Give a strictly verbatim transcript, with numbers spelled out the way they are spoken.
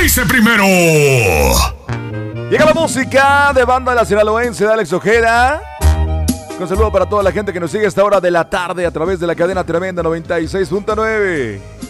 dice primero. Llega la música de banda de la sinaloense de Alex Ojeda. Un saludo para toda la gente que nos sigue a esta hora de la tarde a través de la cadena tremenda noventa y seis punto nueve.